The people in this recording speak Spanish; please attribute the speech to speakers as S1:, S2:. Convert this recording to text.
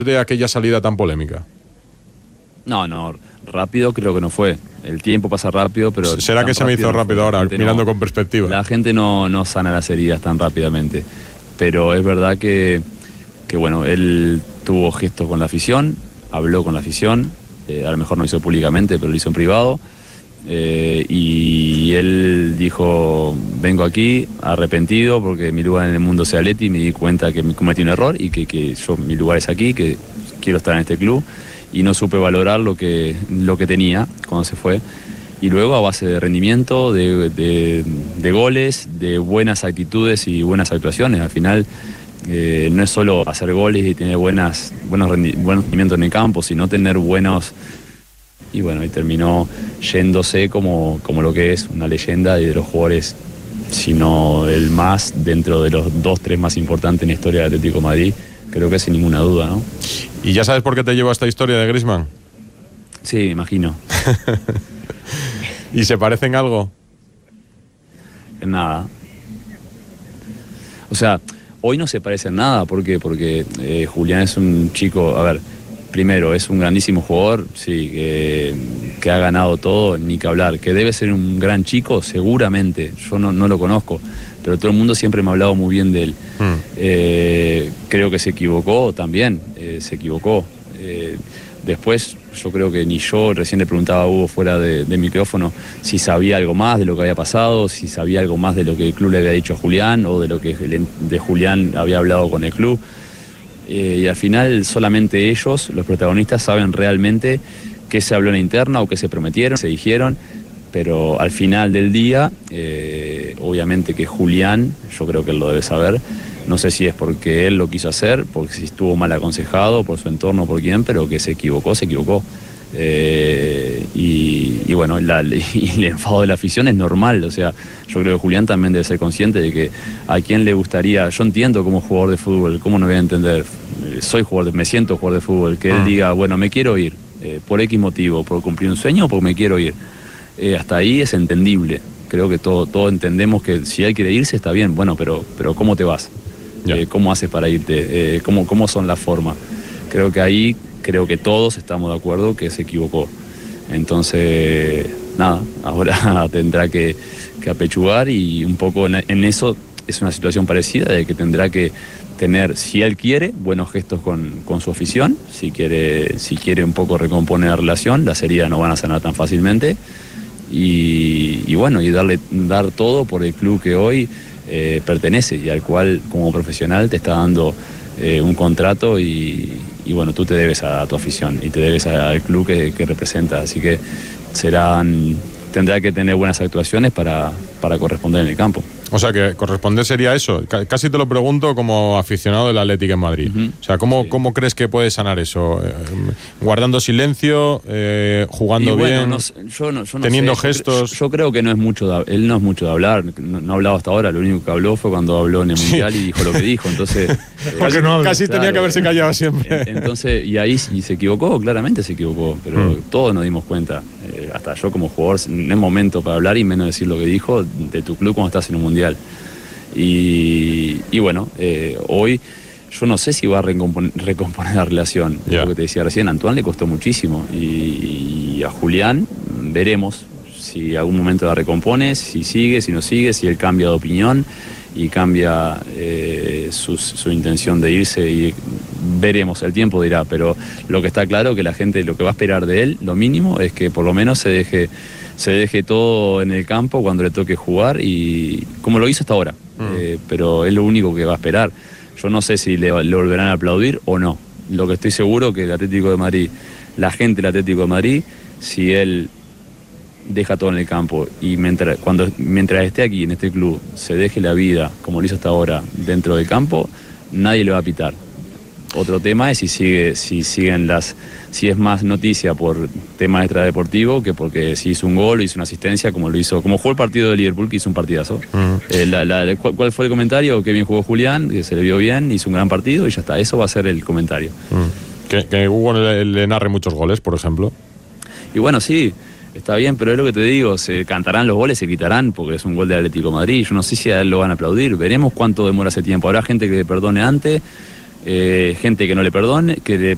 S1: de aquella salida tan polémica?
S2: No, rápido creo que no fue. El tiempo pasa rápido, pero...
S1: ¿Será que se me hizo rápido ahora, mirando con perspectiva?
S2: La gente no sana las heridas tan rápidamente. Pero es verdad que bueno, él tuvo gestos con la afición, habló con la afición, a lo mejor no lo hizo públicamente, pero lo hizo en privado. Y él dijo, vengo aquí arrepentido porque mi lugar en el mundo es Atleti, me di cuenta que cometí un error y que mi lugar es aquí, que quiero estar en este club, y no supe valorar lo que tenía cuando se fue. Y luego, a base de rendimiento, de goles, de buenas actitudes y buenas actuaciones, al final no es solo hacer goles y tener buenos rendimientos en el campo, sino tener buenos... Y bueno, y terminó yéndose como lo que es una leyenda y de los jugadores, sino el más dentro de los 2, 3 más importantes en la historia del Atlético de Madrid, creo que sin ninguna duda, ¿no?
S1: ¿Y ya sabes por qué te llevo a esta historia de Griezmann?
S2: Sí, me imagino.
S1: ¿Y se parecen algo?
S2: En nada. O sea, hoy no se parece en nada. ¿Por qué? Porque Julián es un chico, a ver, primero, es un grandísimo jugador, sí, que ha ganado todo, ni que hablar. Que debe ser un gran chico, seguramente. Yo no lo conozco, pero todo el mundo siempre me ha hablado muy bien de él. Creo que se equivocó también, se equivocó. Después, yo creo que ni yo, recién le preguntaba a Hugo fuera de micrófono si sabía algo más de lo que había pasado, si sabía algo más de lo que el club le había dicho a Julián o de lo que de Julián había hablado con el club. Y al final solamente ellos, los protagonistas, saben realmente qué se habló en la interna o qué se prometieron, se dijeron, pero al final del día, obviamente que Julián, yo creo que él lo debe saber, no sé si es porque él lo quiso hacer, porque si estuvo mal aconsejado por su entorno, por quién, pero que se equivocó. Y bueno, y el enfado de la afición es normal, o sea, yo creo que Julián también debe ser consciente de que a quién le gustaría, yo entiendo como jugador de fútbol, cómo no voy a entender, me siento jugador de fútbol, que él diga, bueno, me quiero ir, por X motivo, por cumplir un sueño o porque me quiero ir, hasta ahí es entendible, creo que todos entendemos que si él quiere irse está bien, bueno, pero ¿cómo te vas? ¿Cómo haces para irte? ¿Cómo son las formas? Creo que todos estamos de acuerdo que se equivocó. Entonces, nada, ahora tendrá que apechugar y un poco en eso es una situación parecida, de que tendrá que tener, si él quiere, buenos gestos con su afición, si quiere un poco recomponer la relación, las heridas no van a sanar tan fácilmente, y bueno, y dar todo por el club que hoy pertenece y al cual como profesional te está dando un contrato y bueno, tú te debes a tu afición y te debes al club que representa, así que tendrá que tener buenas actuaciones para corresponder en el campo.
S1: O sea, que corresponder sería eso. Casi te lo pregunto como aficionado del Atlético en Madrid. O sea, ¿cómo crees que puedes sanar eso? ¿Guardando silencio? ¿Jugando bien?
S2: Yo no
S1: ¿teniendo
S2: sé.
S1: gestos?
S2: Yo creo que él no es mucho de hablar. No ha hablado hasta ahora. Lo único que habló fue cuando habló en el Mundial y dijo lo que dijo. Entonces,
S1: casi tenía que haberse callado siempre.
S2: Entonces, y se equivocó, claramente se equivocó. Pero todos nos dimos cuenta. Hasta yo como jugador, no es momento para hablar y menos decir lo que dijo de tu club cuando estás en un Mundial. Y bueno, hoy yo no sé si va a recomponer la relación. Lo que te decía recién, a Antoine le costó muchísimo y a Julián veremos si algún momento la recompone, si sigue, si no sigue, si él cambia de opinión y cambia su intención de irse, y veremos, el tiempo dirá, pero lo que está claro que la gente lo que va a esperar de él, lo mínimo, es que por lo menos se deje todo en el campo cuando le toque jugar, y como lo hizo hasta ahora, pero es lo único que va a esperar. Yo no sé si le volverán a aplaudir o no. Lo que estoy seguro que el Atlético de Madrid, la gente del Atlético de Madrid, si él deja todo en el campo y mientras esté aquí en este club se deje la vida como lo hizo hasta ahora dentro del campo, nadie le va a pitar. Otro tema es si es más noticia por tema extradeportivo que porque si hizo un gol o hizo una asistencia, como jugó el partido de Liverpool, que hizo un partidazo. ¿Cuál fue el comentario? Que bien jugó Julián, que se le vio bien, hizo un gran partido y ya está. Eso va a ser el comentario.
S1: Que Hugo le narre muchos goles, por ejemplo.
S2: Y bueno, sí, está bien, pero es lo que te digo, se cantarán los goles, se quitarán porque es un gol de Atlético de Madrid. Yo no sé si a él lo van a aplaudir. Veremos cuánto demora ese tiempo. Habrá gente que le perdone antes, gente que no le perdone, que